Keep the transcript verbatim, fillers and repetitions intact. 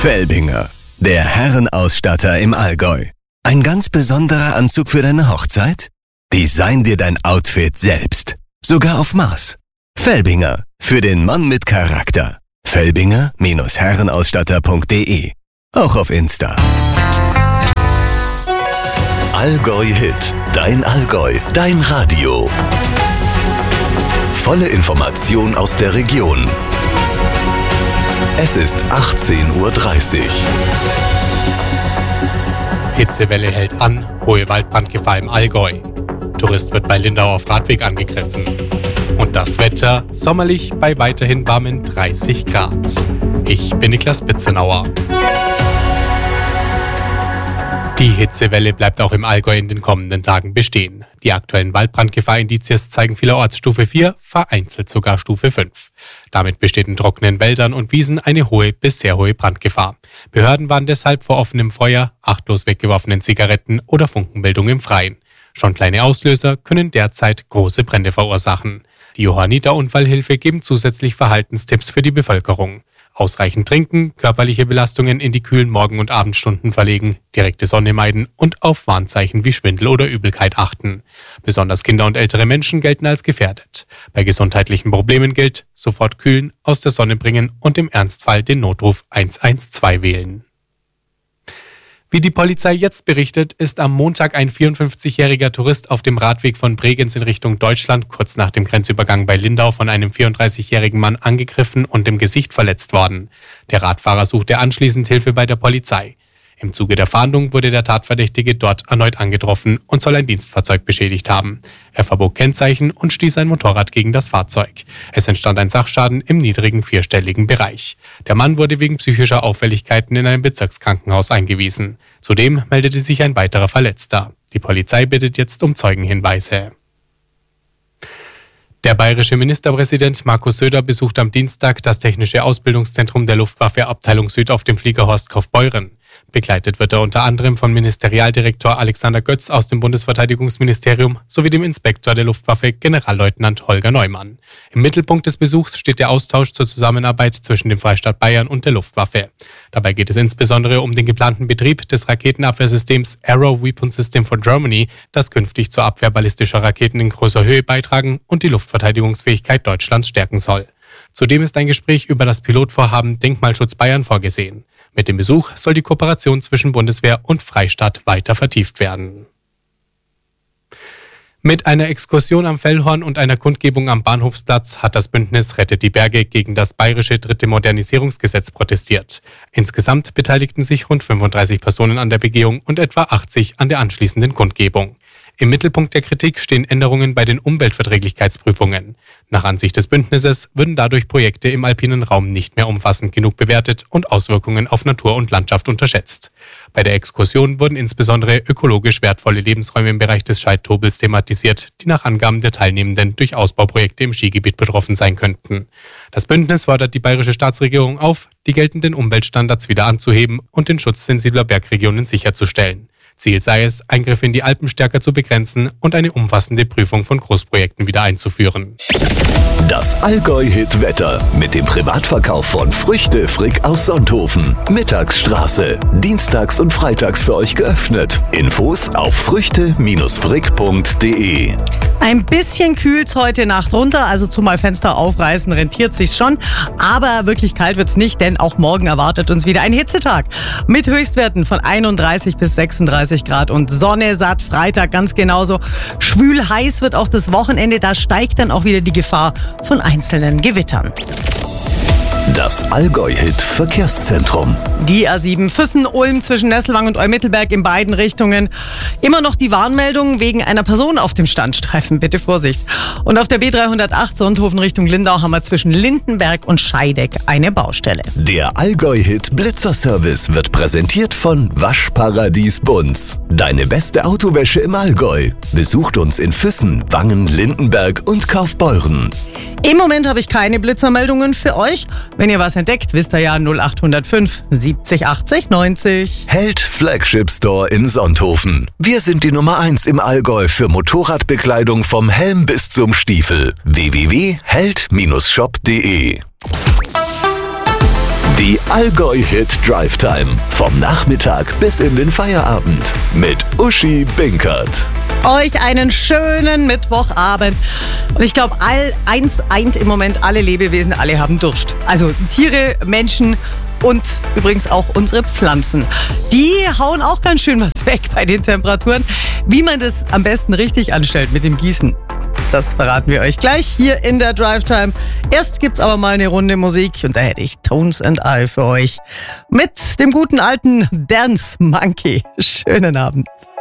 Felbinger, der Herrenausstatter im Allgäu. Ein ganz besonderer Anzug für deine Hochzeit? Design dir dein Outfit selbst. Sogar auf Maß. Felbinger, für den Mann mit Charakter. Felbinger Herrenausstatter punkt de. Auch auf Insta. Allgäu Hit. Dein Allgäu. Dein Radio. Volle Information aus der Region. Es ist achtzehn Uhr dreißig. Hitzewelle hält an, hohe Waldbrandgefahr im Allgäu. Tourist wird bei Lindau auf Radweg angegriffen. Und das Wetter sommerlich bei weiterhin warmen dreißig Grad. Ich bin Niklas Bitzenauer. Die Hitzewelle bleibt auch im Allgäu in den kommenden Tagen bestehen. Die aktuellen Waldbrandgefahr-Indizes zeigen vielerorts Stufe vier, vereinzelt sogar Stufe fünf. Damit besteht in trockenen Wäldern und Wiesen eine hohe bis sehr hohe Brandgefahr. Behörden warnen deshalb vor offenem Feuer, achtlos weggeworfenen Zigaretten oder Funkenbildung im Freien. Schon kleine Auslöser können derzeit große Brände verursachen. Die Johanniter-Unfallhilfe geben zusätzlich Verhaltenstipps für die Bevölkerung. Ausreichend trinken, körperliche Belastungen in die kühlen Morgen- und Abendstunden verlegen, direkte Sonne meiden und auf Warnzeichen wie Schwindel oder Übelkeit achten. Besonders Kinder und ältere Menschen gelten als gefährdet. Bei gesundheitlichen Problemen gilt, sofort kühlen, aus der Sonne bringen und im Ernstfall den Notruf eins eins zwei wählen. Wie die Polizei jetzt berichtet, ist am Montag ein vierundfünfzigjähriger Tourist auf dem Radweg von Bregenz in Richtung Deutschland kurz nach dem Grenzübergang bei Lindau von einem vierunddreißigjährigen Mann angegriffen und im Gesicht verletzt worden. Der Radfahrer suchte anschließend Hilfe bei der Polizei. Im Zuge der Fahndung wurde der Tatverdächtige dort erneut angetroffen und soll ein Dienstfahrzeug beschädigt haben. Er verbog Kennzeichen und stieß ein Motorrad gegen das Fahrzeug. Es entstand ein Sachschaden im niedrigen vierstelligen Bereich. Der Mann wurde wegen psychischer Auffälligkeiten in ein Bezirkskrankenhaus eingewiesen. Zudem meldete sich ein weiterer Verletzter. Die Polizei bittet jetzt um Zeugenhinweise. Der bayerische Ministerpräsident Markus Söder besucht am Dienstag das Technische Ausbildungszentrum der Luftwaffe Abteilung Süd auf dem Flieger Horst Kaufbeuren. Begleitet wird er unter anderem von Ministerialdirektor Alexander Götz aus dem Bundesverteidigungsministerium sowie dem Inspektor der Luftwaffe Generalleutnant Holger Neumann. Im Mittelpunkt des Besuchs steht der Austausch zur Zusammenarbeit zwischen dem Freistaat Bayern und der Luftwaffe. Dabei geht es insbesondere um den geplanten Betrieb des Raketenabwehrsystems Arrow Weapon System for Germany, das künftig zur Abwehr ballistischer Raketen in großer Höhe beitragen und die Luftverteidigungsfähigkeit Deutschlands stärken soll. Zudem ist ein Gespräch über das Pilotvorhaben Denkmalschutz Bayern vorgesehen. Mit dem Besuch soll die Kooperation zwischen Bundeswehr und Freistaat weiter vertieft werden. Mit einer Exkursion am Fellhorn und einer Kundgebung am Bahnhofsplatz hat das Bündnis Rettet die Berge gegen das bayerische dritte Modernisierungsgesetz protestiert. Insgesamt beteiligten sich rund fünfunddreißig Personen an der Begehung und etwa achtzig an der anschließenden Kundgebung. Im Mittelpunkt der Kritik stehen Änderungen bei den Umweltverträglichkeitsprüfungen. Nach Ansicht des Bündnisses würden dadurch Projekte im alpinen Raum nicht mehr umfassend genug bewertet und Auswirkungen auf Natur und Landschaft unterschätzt. Bei der Exkursion wurden insbesondere ökologisch wertvolle Lebensräume im Bereich des Scheidtobels thematisiert, die nach Angaben der Teilnehmenden durch Ausbauprojekte im Skigebiet betroffen sein könnten. Das Bündnis fordert die bayerische Staatsregierung auf, die geltenden Umweltstandards wieder anzuheben und den Schutz sensibler Bergregionen sicherzustellen. Ziel sei es, Eingriffe in die Alpen stärker zu begrenzen und eine umfassende Prüfung von Großprojekten wieder einzuführen. Das Allgäu-Hit-Wetter mit dem Privatverkauf von Früchte Frick aus Sonthofen. Mittagsstraße. Dienstags und freitags für euch geöffnet. Infos auf früchte frick punkt de. Ein bisschen kühlt's heute Nacht runter, also zumal Fenster aufreißen rentiert sich schon. Aber wirklich kalt wird's nicht, denn auch morgen erwartet uns wieder ein Hitzetag. Mit Höchstwerten von einunddreißig bis sechsunddreißig Grad und Sonne satt. Freitag ganz genauso. Schwül heiß wird auch das Wochenende, da steigt dann auch wieder die Gefahr von einzelnen Gewittern. Das Allgäu-Hit-Verkehrszentrum. Die A sieben Füssen-Ulm zwischen Nesselwang und Eumittelberg in beiden Richtungen. Immer noch die Warnmeldung wegen einer Person auf dem Standstreifen. Bitte Vorsicht. Und auf der B dreihundertacht Sonthofen Richtung Lindau haben wir zwischen Lindenberg und Scheideck eine Baustelle. Der Allgäu-Hit-Blitzerservice wird präsentiert von Waschparadies Bunz. Deine beste Autowäsche im Allgäu. Besucht uns in Füssen, Wangen, Lindenberg und Kaufbeuren. Im Moment habe ich keine Blitzermeldungen für euch. Wenn ihr was entdeckt, wisst ihr ja null acht null fünf siebzig achtzig neunzig. Held Flagship Store in Sonthofen. Wir sind die Nummer eins im Allgäu für Motorradbekleidung vom Helm bis zum Stiefel. w w w punkt held Bindestrich shop punkt de. Die Die Allgäu-Hit Drive Time. Vom Nachmittag bis in den Feierabend. Mit Uschi Binkert. Euch einen schönen Mittwochabend. Und ich glaube, all eins eint im Moment alle Lebewesen, alle haben Durst. Also Tiere, Menschen und übrigens auch unsere Pflanzen. Die hauen auch ganz schön was weg bei den Temperaturen. Wie man das am besten richtig anstellt mit dem Gießen, das verraten wir euch gleich hier in der Drive Time. Erst gibt's aber mal eine Runde Musik und da hätte ich Tones and I für euch mit dem guten alten Dance Monkey. Schönen Abend.